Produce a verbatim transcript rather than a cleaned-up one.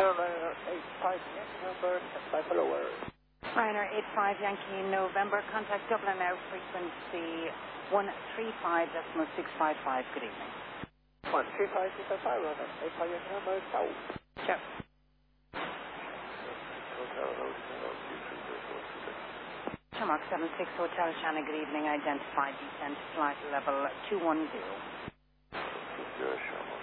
Ryanair eight five Yankee number, five lower. Ryanair eight five Yankee November, contact Dublin Air frequency one three five point six five five. Good evening. one three five six five five, Ryanair eight five Yankee number, ciao. Ciao. Mark seven six Hotel Shanna, good evening. Identified descent flight level two one zero. Yes,